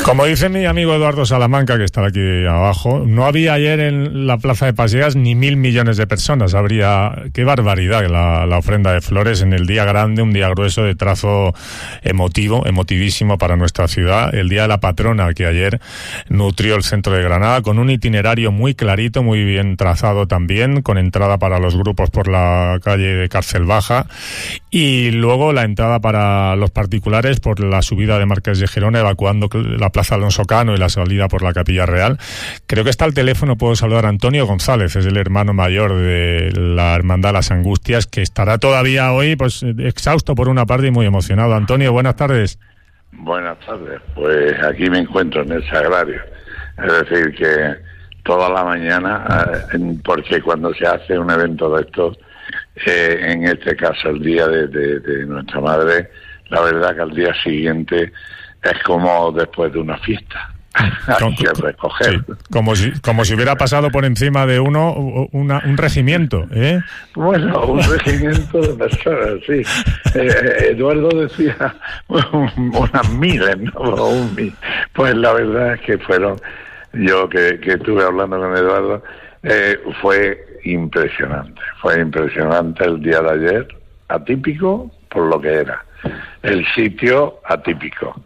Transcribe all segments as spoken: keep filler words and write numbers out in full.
Como dice mi amigo Eduardo Salamanca, que está aquí abajo, no había ayer en la Plaza de Paseas ni mil millones de personas. Habría, qué barbaridad, la, la ofrenda de flores en el día grande, un día grueso de trazo emotivo, emotivísimo para nuestra ciudad. El día de la patrona, que ayer nutrió el centro de Granada, con un itinerario muy clarito, muy bien trazado también, con entrada para los grupos por la calle de Cárcel Baja, y luego la entrada para los particulares por la subida de Marqués de Gerona, evacuando la Plaza Alonso Cano y la salida por la Capilla Real. Creo que está al teléfono, puedo saludar a Antonio González, es el hermano mayor de la Hermandad Las Angustias, que estará todavía hoy pues exhausto por una parte y muy emocionado. Antonio, buenas tardes. Buenas tardes, pues aquí me encuentro en el Sagrario, es decir que toda la mañana, porque cuando se hace un evento de estos, eh, en este caso el día de, de, de nuestra madre, la verdad que al día siguiente es como después de una fiesta. Hay que recoger. Sí, como si como si hubiera pasado por encima de uno una, un regimiento, ¿eh? Bueno, un regimiento de personas, sí. Eh, Eduardo decía unas miles, ¿no? Un mil. Pues la verdad es que fueron, yo que, que estuve hablando con Eduardo, eh, fue impresionante. Fue impresionante el día de ayer, atípico por lo que era. El sitio atípico.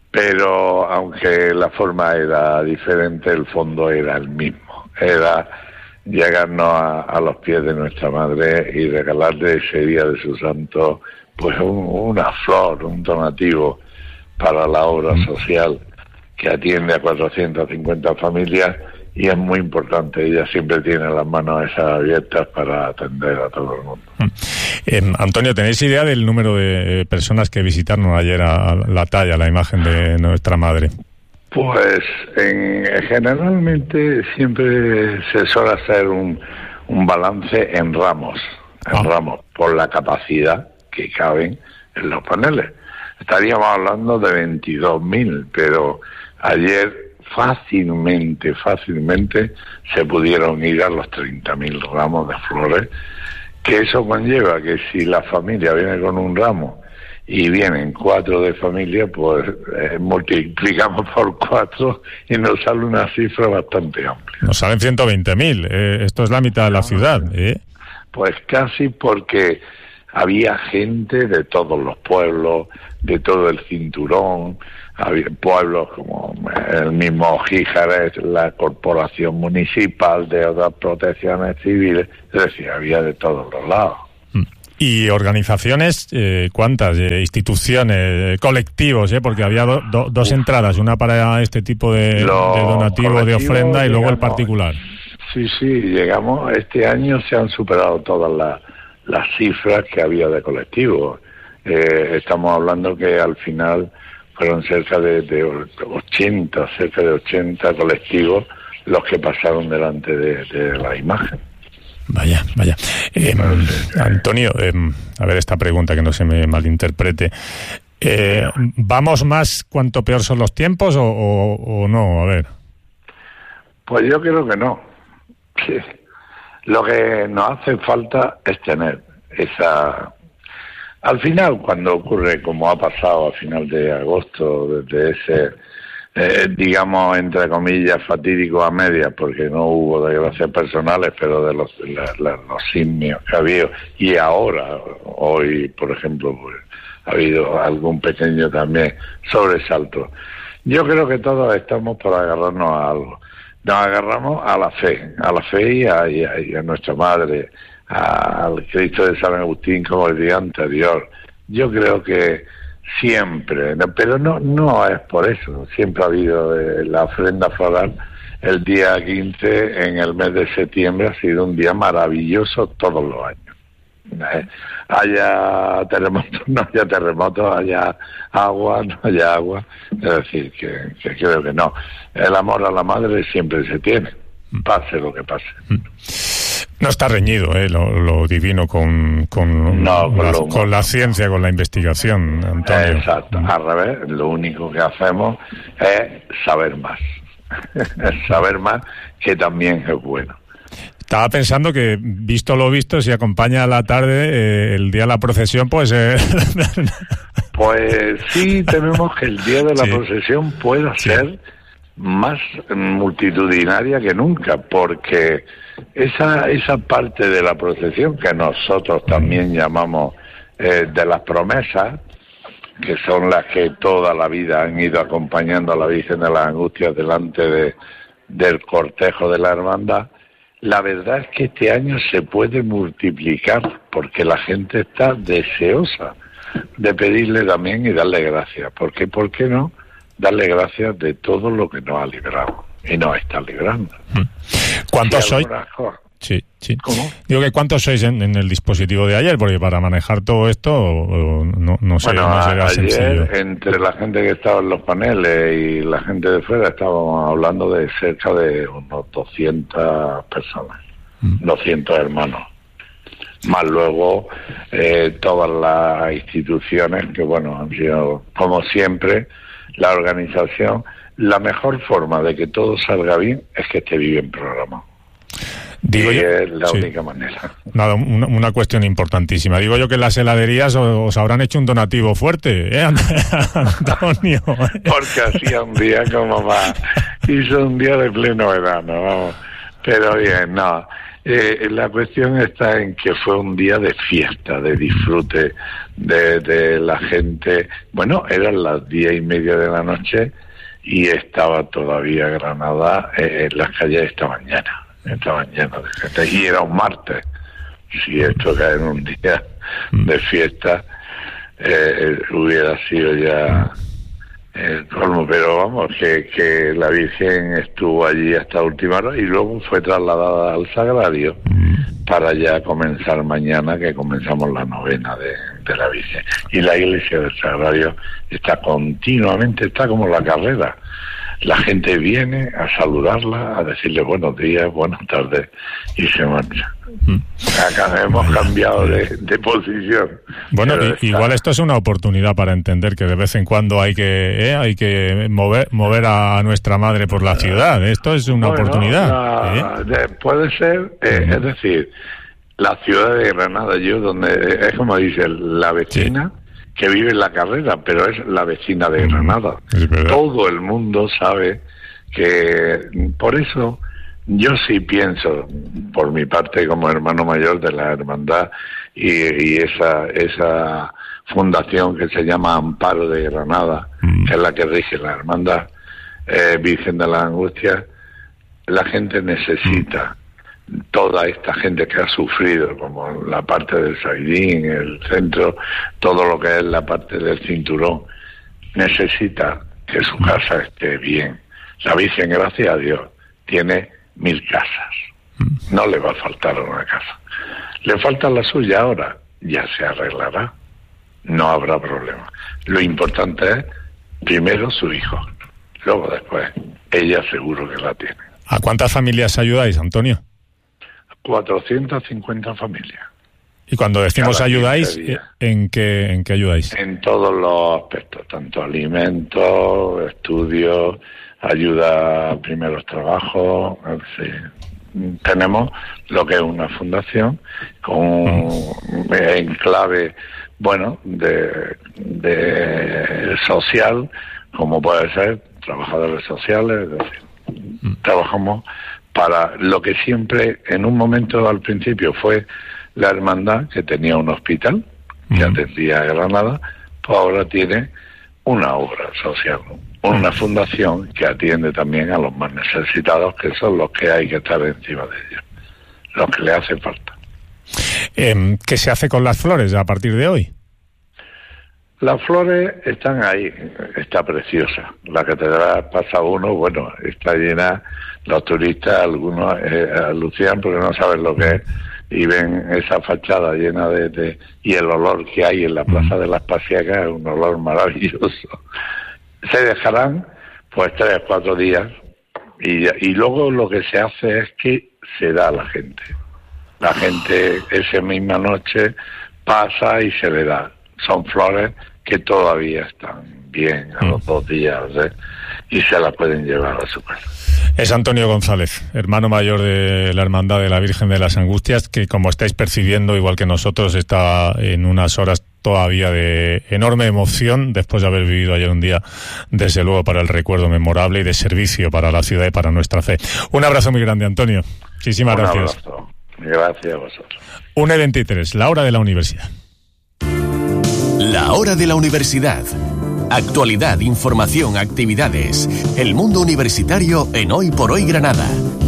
Pero aunque la forma era diferente, el fondo era el mismo. Era llegarnos a, a los pies de nuestra madre y regalarle ese día de su santo pues un, una flor, un donativo para la obra social que atiende a cuatrocientas cincuenta familias, y es muy importante. Ella siempre tiene las manos esas abiertas para atender a todo el mundo. Eh, Antonio, ¿tenéis idea del número de personas que visitaron ayer a la talla, la imagen de nuestra madre? Pues en, generalmente siempre se suele hacer un, un balance en ramos, en ah. ramos, por la capacidad que caben en los paneles. Estaríamos hablando de veintidós mil, pero ayer fácilmente, fácilmente se pudieron ir a los treinta mil ramos de flores, que eso conlleva que si la familia viene con un ramo y vienen cuatro de familia, pues eh, multiplicamos por cuatro y nos sale una cifra bastante amplia. Nos salen ciento veinte mil, eh, esto es la mitad de la ciudad, ¿eh? Pues casi, porque había gente de todos los pueblos, de todo el cinturón, había pueblos como el mismo Gíjares, la corporación municipal, de otras protecciones civiles, es decir, había de todos los lados. ¿Y organizaciones, eh, cuántas? Eh, instituciones, colectivos, eh, porque había do, do, dos entradas, una para este tipo de, de donativo, de ofrenda, y luego llegamos, el particular. Sí, sí, llegamos, este año se han superado todas las, las cifras que había de colectivos. Eh, estamos hablando que al final fueron cerca de, de ochenta, cerca de ochenta colectivos los que pasaron delante de, de la imagen. Vaya, vaya. Eh, Antonio, eh, a ver esta pregunta, que no se me malinterprete. Eh, ¿Vamos más cuanto peor son los tiempos o, o, o no? A ver. Pues yo creo que no. Sí. Lo que nos hace falta es tener esa... Al final, cuando ocurre, como ha pasado a final de agosto, desde ese, eh, digamos, entre comillas, fatídico a medias, porque no hubo desgracias personales, pero de los, la, la, los simios que ha habido, y ahora, hoy, por ejemplo, pues, ha habido algún pequeño también sobresalto. Yo creo que todos estamos por agarrarnos a algo. Nos agarramos a la fe, a la fe y a, y a, y a nuestra madre, al Cristo de San Agustín, como el día anterior. Yo creo que siempre, pero no no es por eso, siempre ha habido eh, la ofrenda floral. El día quince, en el mes de septiembre, ha sido un día maravilloso todos los años. Eh, haya terremotos, no haya terremotos, haya agua, no haya agua. Es decir, que, que creo que no. El amor a la madre siempre se tiene, pase lo que pase. No está reñido, ¿eh? lo, lo divino con, con, no, con, la, lo, con la ciencia, con la investigación, Antonio. Exacto, al revés, lo único que hacemos es saber más. Es saber más, que también es bueno. Estaba pensando que, visto lo visto, si acompaña a la tarde, eh, el día de la procesión, pues... Eh... Pues sí, tememos que el día de la sí. procesión pueda sí. ser más multitudinaria que nunca, porque esa esa parte de la procesión que nosotros también llamamos eh, de las promesas, que son las que toda la vida han ido acompañando a la Virgen de las Angustias delante de, del cortejo de la hermandad, la verdad es que este año se puede multiplicar, porque la gente está deseosa de pedirle también y darle gracias, porque ¿por qué no? Darle gracias de todo lo que nos ha librado y nos está librando. ¿Cuántos sois? Sí, sí. ¿Cómo? Digo que ¿cuántos sois en, en el dispositivo de ayer? Porque para manejar todo esto o, o no, no sé, bueno, no será ayer, sencillo. Entre la gente que estaba en los paneles y la gente de fuera estábamos hablando de cerca de unos doscientas personas, mm. doscientos hermanos. Más luego eh, todas las instituciones que, bueno, han sido, como siempre, la organización. La mejor forma de que todo salga bien es que esté bien programado. Digo y yo, es la sí. única manera. Nada, una, una cuestión importantísima. Digo yo que las heladerías os, os habrán hecho un donativo fuerte, ¿eh, Antonio? Porque hacía un día como más. Hizo un día de pleno verano, vamos. Pero bien, no. Eh, la cuestión está en que fue un día de fiesta, de disfrute de, de la gente. Bueno, eran las diez y media de la noche y estaba todavía Granada eh, en las calles esta mañana. Estaban llenos de gente. Y era un martes. Si esto cae en un día de fiesta, eh, hubiera sido ya el colmo. Pero vamos, que, que la Virgen estuvo allí hasta última hora y luego fue trasladada al Sagrario para ya comenzar mañana, que comenzamos la novena de, de la Virgen. Y la iglesia del Sagrario está continuamente, está como la carrera. La gente viene a saludarla, a decirle buenos días, buenas tardes, y se marcha. Acá hemos cambiado de, de posición. Bueno, y, igual esto es una oportunidad para entender que de vez en cuando hay que eh, hay que mover mover a nuestra madre por la ciudad. Esto es una bueno, oportunidad. La, ¿eh? de, puede ser, eh, uh-huh. es decir, la ciudad de Granada, yo donde es como dice la vecina. Sí. Que vive en la carrera, pero es la vecina de Granada. Todo el mundo sabe que, por eso, yo sí pienso, por mi parte como hermano mayor de la hermandad y, y esa esa fundación que se llama Amparo de Granada, mm. que es la que rige la hermandad eh, Virgen de las Angustias, la gente necesita. Mm. Toda esta gente que ha sufrido, como la parte del Saidín, el centro, todo lo que es la parte del cinturón, necesita que su casa esté bien. La Virgen, gracias a Dios, tiene mil casas. No le va a faltar una casa. Le falta la suya ahora, ya se arreglará. No habrá problema. Lo importante es, primero su hijo, luego después, ella seguro que la tiene. ¿A cuántas familias ayudáis, Antonio? cuatrocientas cincuenta familias. Y cuando decimos cada ayudáis, ¿en qué, ¿en qué ayudáis? En todos los aspectos, tanto alimentos, estudios, ayuda a primeros trabajos. Sí. Tenemos lo que es una fundación con un mm. enclave, bueno, de, de social, como puede ser trabajadores sociales, es decir, mm. trabajamos para lo que siempre, en un momento al principio, fue la hermandad, que tenía un hospital, que uh-huh. atendía a Granada, pues ahora tiene una obra social, una uh-huh. fundación que atiende también a los más necesitados, que son los que hay que estar encima de ellos, los que le hace falta. Eh, ¿Qué se hace con las flores a partir de hoy? Las flores están ahí, está preciosa. La catedral pasa uno, bueno, está llena. Los turistas, algunos eh, alucinan porque no saben lo que es y ven esa fachada llena de, de... y el olor que hay en la Plaza de las Pasiacas es un olor maravilloso. Se dejarán pues tres o cuatro días y, y luego lo que se hace es que se da a la gente. La gente esa misma noche pasa y se le da. Son flores que todavía están bien a los dos días, ¿eh? Y se la pueden llevar a su casa. Es Antonio González, hermano mayor de la Hermandad de la Virgen de las Angustias, que como estáis percibiendo, igual que nosotros, está en unas horas todavía de enorme emoción después de haber vivido ayer un día, desde luego, para el recuerdo memorable y de servicio para la ciudad y para nuestra fe. Un abrazo muy grande, Antonio. Muchísimas un gracias. Abrazo. Gracias a vosotros. una y veintitrés, la hora de la universidad. La hora de la universidad. Actualidad, información, actividades. El mundo universitario en Hoy por Hoy Granada.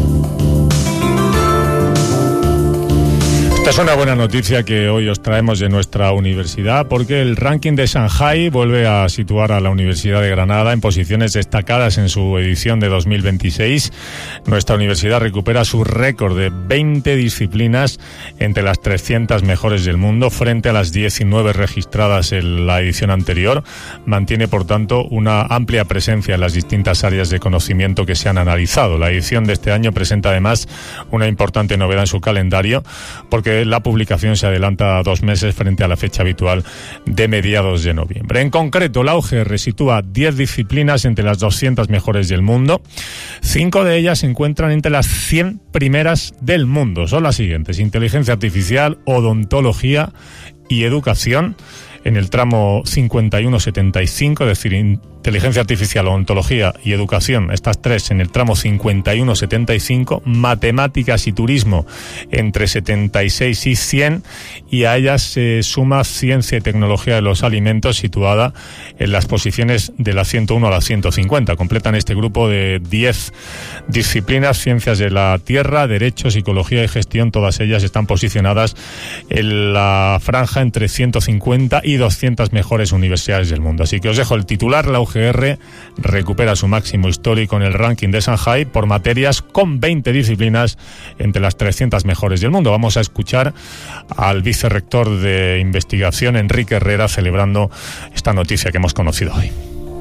Esta es una buena noticia que hoy os traemos de nuestra universidad, porque el ranking de Shanghai vuelve a situar a la Universidad de Granada en posiciones destacadas en su edición de dos mil veintiséis. Nuestra universidad recupera su récord de veinte disciplinas entre las trescientas mejores del mundo, frente a las diecinueve registradas en la edición anterior. Mantiene, por tanto, una amplia presencia en las distintas áreas de conocimiento que se han analizado. La edición de este año presenta además una importante novedad en su calendario, porque la publicación se adelanta dos meses frente a la fecha habitual de mediados de noviembre. En concreto, la U G R sitúa diez disciplinas entre las doscientas mejores del mundo. Cinco de ellas se encuentran entre las cien primeras del mundo. Son las siguientes: inteligencia artificial, odontología y educación en el tramo cincuenta y uno setenta y cinco, es decir, inteligencia artificial, odontología y educación, estas tres en el tramo cincuenta y uno setenta y cinco, matemáticas y turismo entre setenta y seis y cien, y a ellas se suma ciencia y tecnología de los alimentos, situada en las posiciones de la ciento uno a la ciento cincuenta. Completan este grupo de diez disciplinas: ciencias de la tierra, derecho, psicología y gestión. Todas ellas están posicionadas en la franja entre ciento cincuenta y doscientas mejores universidades del mundo. Así que os dejo el titular: la U G R recupera su máximo histórico en el ranking de Shanghai por materias, con veinte disciplinas entre las trescientas mejores del mundo. Vamos a escuchar al vicerrector de investigación, Enrique Herrera, celebrando esta noticia que hemos conocido hoy.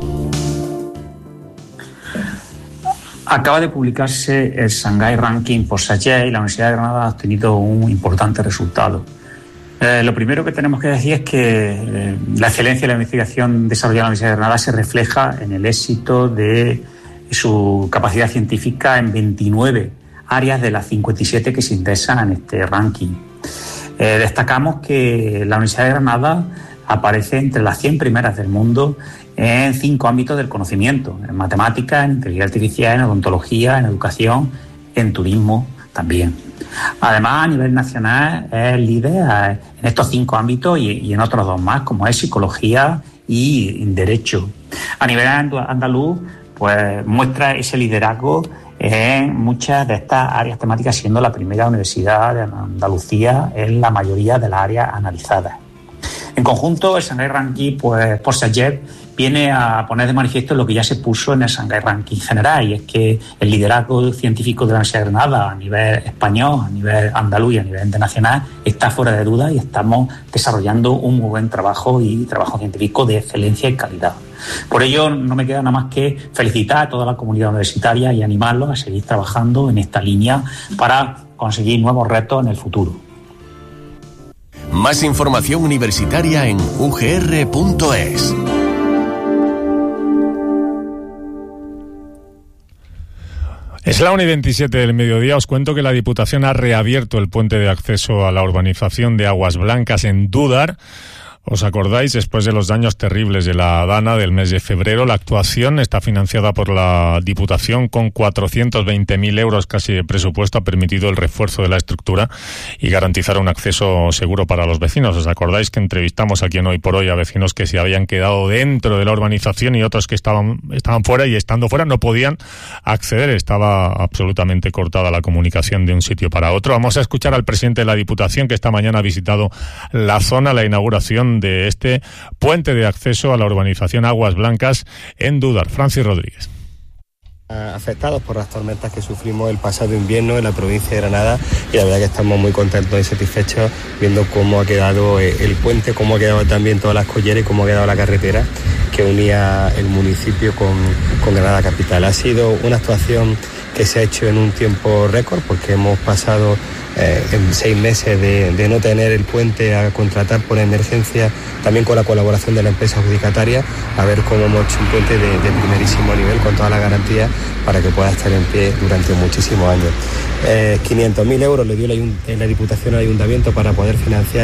Acaba de publicarse el Shanghai Ranking por S A C E y la Universidad de Granada ha obtenido un importante resultado. Eh, lo primero que tenemos que decir es que eh, la excelencia de la investigación desarrollada en la Universidad de Granada se refleja en el éxito de su capacidad científica en veintinueve áreas de las cincuenta y siete que se indexan en este ranking. Eh, destacamos que la Universidad de Granada aparece entre las cien primeras del mundo en cinco ámbitos del conocimiento: en matemáticas, en inteligencia artificial, en odontología, en educación, en turismo también. Además, a nivel nacional es líder en estos cinco ámbitos y, y en otros dos más, como es psicología y derecho. A nivel andaluz, pues muestra ese liderazgo en muchas de estas áreas temáticas, siendo la primera universidad de Andalucía en la mayoría de las áreas analizadas. En conjunto, el Shanghai Ranking, pues, por S A C E P, viene a poner de manifiesto lo que ya se puso en el Shanghai Ranking general, y es que el liderazgo científico de la Universidad de Granada a nivel español, a nivel andaluz y a nivel internacional está fuera de duda, y estamos desarrollando un muy buen trabajo y trabajo científico de excelencia y calidad. Por ello, no me queda nada más que felicitar a toda la comunidad universitaria y animarlos a seguir trabajando en esta línea para conseguir nuevos retos en el futuro. Más información universitaria en u g r punto e s. Es la una y veintisiete del mediodía. Os cuento que la Diputación ha reabierto el puente de acceso a la urbanización de Aguas Blancas en Dúdar. ¿Os acordáis? Después de los daños terribles de la Dana del mes de febrero, la actuación está financiada por la Diputación con cuatrocientos veinte mil euros casi de presupuesto. Ha permitido el refuerzo de la estructura y garantizar un acceso seguro para los vecinos. ¿Os acordáis que entrevistamos aquí en Hoy por Hoy a vecinos que se habían quedado dentro de la urbanización y otros que estaban, estaban fuera, y estando fuera no podían acceder? Estaba absolutamente cortada la comunicación de un sitio para otro. Vamos a escuchar al presidente de la Diputación, que esta mañana ha visitado la zona, la inauguración de este puente de acceso a la urbanización Aguas Blancas en Dúdar. Francis Rodríguez. Afectados por las tormentas que sufrimos el pasado invierno en la provincia de Granada, y la verdad que estamos muy contentos y satisfechos viendo cómo ha quedado el puente, cómo ha quedado también todas las colleras y cómo ha quedado la carretera que unía el municipio con, con Granada capital. Ha sido una actuación que se ha hecho en un tiempo récord, porque hemos pasado eh, en seis meses de, de no tener el puente a contratar por emergencia, también con la colaboración de la empresa adjudicataria, a ver cómo hemos hecho un puente de, de primerísimo nivel con todas las garantías para que pueda estar en pie durante muchísimos años. Eh, quinientos mil euros le dio la, la Diputación al Ayuntamiento para poder financiar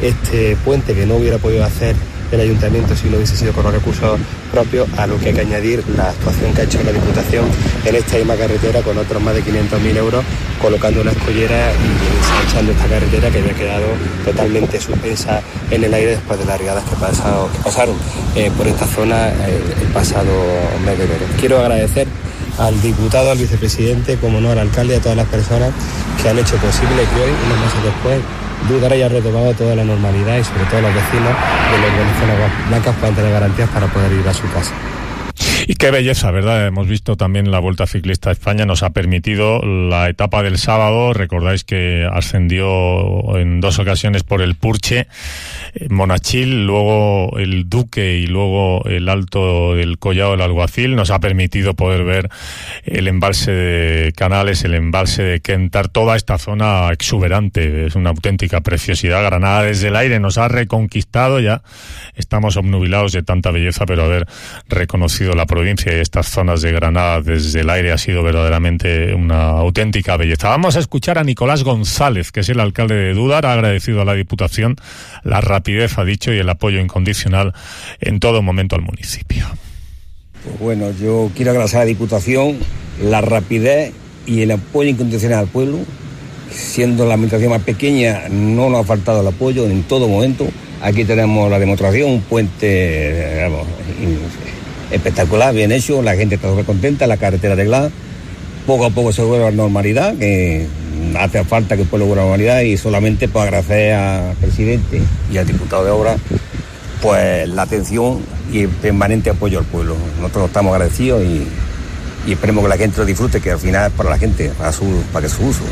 este puente que no hubiera podido hacer el ayuntamiento si no hubiese sido con los recursos propios, a lo que hay que añadir la actuación que ha hecho la Diputación en esta misma carretera con otros más de quinientos mil euros, colocando la escollera y ensanchando esta carretera que había quedado totalmente suspensa en el aire después de las riadas que, pasado, que pasaron eh, por esta zona el, el pasado mes de enero. Quiero agradecer al diputado, al vicepresidente, como no al alcalde y a todas las personas que han hecho posible que hoy, unos meses después, Dúdara haya retomado toda la normalidad y sobre todo los vecinos de la urbanización Aguas Blancas puedan tener garantías para poder ir a su casa. Y qué belleza, ¿verdad? Hemos visto también la Vuelta Ciclista a España, nos ha permitido la etapa del sábado. Recordáis que ascendió en dos ocasiones por el Purche, Monachil, luego el Duque y luego el Alto del Collado del Alguacil. Nos ha permitido poder ver el embalse de Canales, el embalse de Quentar, toda esta zona exuberante. Es una auténtica preciosidad. Granada desde el aire nos ha reconquistado, ya estamos obnubilados de tanta belleza, pero haber reconocido la provincia y estas zonas de Granada desde el aire ha sido verdaderamente una auténtica belleza. Vamos a escuchar a Nicolás González, que es el alcalde de Dúdar. Ha agradecido a la Diputación la rapidez, ha dicho, y el apoyo incondicional en todo momento al municipio. Pues bueno, yo quiero agradecer a la Diputación la rapidez y el apoyo incondicional al pueblo. Siendo la administración más pequeña, no nos ha faltado el apoyo en todo momento. Aquí tenemos la demostración, un puente, vamos, espectacular, bien hecho, la gente está súper contenta, la carretera arreglada, poco a poco se vuelve a la normalidad, que hace falta que el pueblo vuelva a la normalidad, y solamente pues agradecer al presidente y al diputado de obra pues la atención y el permanente apoyo al pueblo. Nosotros estamos agradecidos y, y esperemos que la gente lo disfrute, que al final es para la gente, para, su, para que su uso.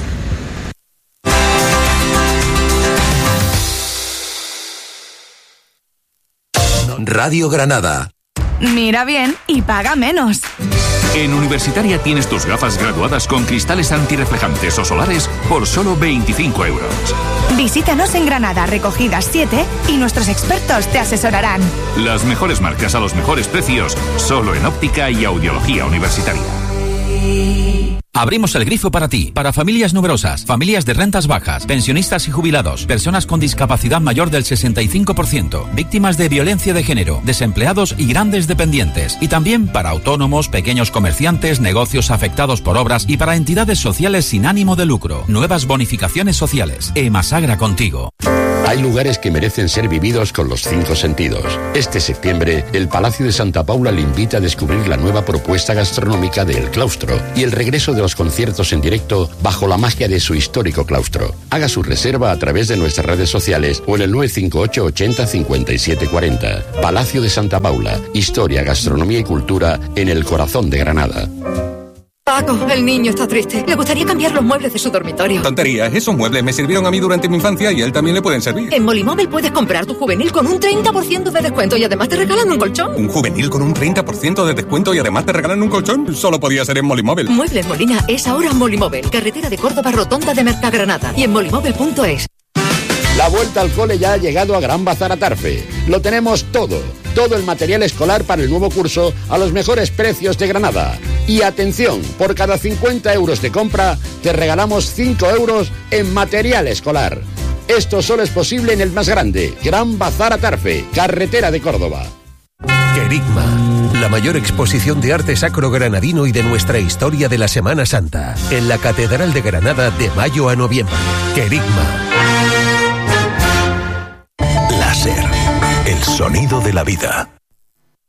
Radio Granada. Mira bien y paga menos. En Universitaria tienes tus gafas graduadas con cristales antirreflejantes o solares por solo veinticinco euros. Visítanos en Granada, Recogidas siete, y nuestros expertos te asesorarán. Las mejores marcas a los mejores precios, solo en óptica y audiología universitaria. Abrimos el grifo para ti, para familias numerosas, familias de rentas bajas, pensionistas y jubilados, personas con discapacidad mayor del sesenta y cinco por ciento, víctimas de violencia de género, desempleados y grandes dependientes, y también para autónomos, pequeños comerciantes, negocios afectados por obras y para entidades sociales sin ánimo de lucro. Nuevas bonificaciones sociales. Emasagra contigo. Hay lugares que merecen ser vividos con los cinco sentidos. Este septiembre, el Palacio de Santa Paula le invita a descubrir la nueva propuesta gastronómica de El Claustro y el regreso de los conciertos en directo bajo la magia de su histórico claustro. Haga su reserva a través de nuestras redes sociales o en el nueve cinco ocho ochenta cincuenta y siete cuarenta. Palacio de Santa Paula, historia, gastronomía y cultura en el corazón de Granada. Paco, el niño está triste. Le gustaría cambiar los muebles de su dormitorio. Tontería, esos muebles me sirvieron a mí durante mi infancia y a él también le pueden servir. En Molimóvil puedes comprar tu juvenil con un treinta por ciento de descuento y además te regalan un colchón. ¿Un juvenil con un treinta por ciento de descuento y además te regalan un colchón? Solo podía ser en Molimóvil. Muebles Molina es ahora Molimóvil. Carretera de Córdoba, Rotonda de Mercagranada. Y en molimóvil punto es. La vuelta al cole ya ha llegado a Gran Bazar Atarfe. Lo tenemos todo, todo el material escolar para el nuevo curso a los mejores precios de Granada. Y atención, por cada cincuenta euros de compra te regalamos cinco euros en material escolar. Esto solo es posible en el más grande, Gran Bazar Atarfe, carretera de Córdoba. Querigma, la mayor exposición de arte sacro granadino y de nuestra historia de la Semana Santa, en la Catedral de Granada de mayo a noviembre. Querigma. Láser, el sonido de la vida.